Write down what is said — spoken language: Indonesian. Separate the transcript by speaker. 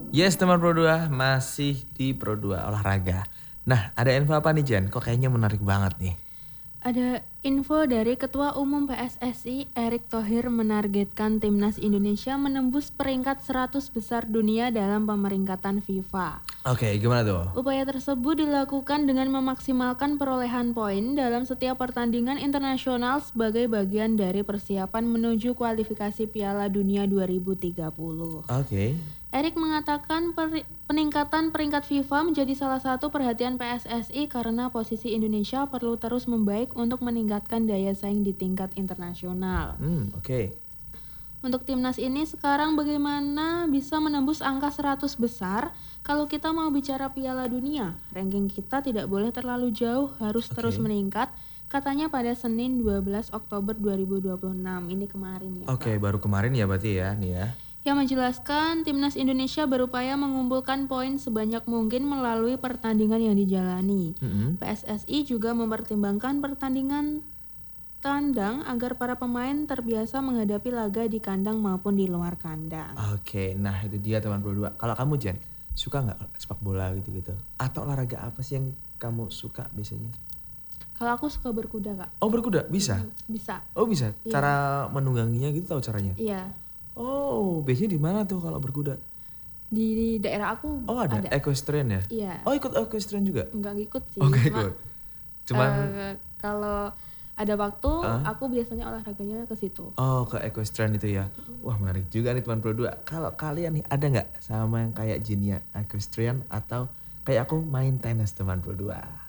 Speaker 1: Yes teman Pro 2, masih di Pro 2 olahraga. Nah ada info apa nih Jen? Kok kayaknya menarik banget nih.
Speaker 2: Ada info dari Ketua Umum PSSI, Erick Thohir menargetkan Timnas Indonesia menembus peringkat 100 besar dunia dalam pemeringkatan FIFA.
Speaker 1: Oke, gimana tuh?
Speaker 2: Upaya tersebut dilakukan dengan memaksimalkan perolehan poin dalam setiap pertandingan internasional sebagai bagian dari persiapan menuju kualifikasi Piala Dunia 2030.
Speaker 1: Oke.
Speaker 2: Erick mengatakan peningkatan peringkat FIFA menjadi salah satu perhatian PSSI karena posisi Indonesia perlu terus membaik untuk meningkatkan daya saing di tingkat internasional.
Speaker 1: Oke.
Speaker 2: Untuk timnas ini sekarang bagaimana bisa menembus angka 100 besar? Kalau kita mau bicara Piala Dunia, ranking kita tidak boleh terlalu jauh, harus terus meningkat. Katanya pada Senin 12 Oktober 2026, ini kemarin ya.
Speaker 1: Oke, baru kemarin ya berarti ya nih ya.
Speaker 2: Yang menjelaskan timnas Indonesia berupaya mengumpulkan poin sebanyak mungkin melalui pertandingan yang dijalani. PSSI juga mempertimbangkan pertandingan tandang agar para pemain terbiasa menghadapi laga di kandang maupun di luar kandang.
Speaker 1: Oke, nah itu dia teman Pro 2. Kalau kamu Jen, suka nggak sepak bola gitu-gitu? Atau olahraga apa sih yang kamu suka biasanya?
Speaker 2: Kalau aku suka berkuda, Kak.
Speaker 1: Oh berkuda, bisa?
Speaker 2: Bisa.
Speaker 1: Oh bisa?
Speaker 2: Iya.
Speaker 1: Cara menungganginya gitu tahu caranya?
Speaker 2: Iya.
Speaker 1: Oh, biasanya di mana tuh kalau berkuda?
Speaker 2: Di daerah aku
Speaker 1: Oh ada equestrian ya?
Speaker 2: Iya.
Speaker 1: Oh ikut equestrian juga?
Speaker 2: Enggak ngikut sih.
Speaker 1: Oh nggak
Speaker 2: Cuma,
Speaker 1: ikut? Cuman
Speaker 2: kalau ada waktu aku biasanya olahraganya ke situ.
Speaker 1: oh ke equestrian itu ya. Wah menarik juga nih teman Pro 2. Kalau kalian nih ada nggak sama yang kayak Jinia equestrian atau kayak aku main tenis teman Pro 2?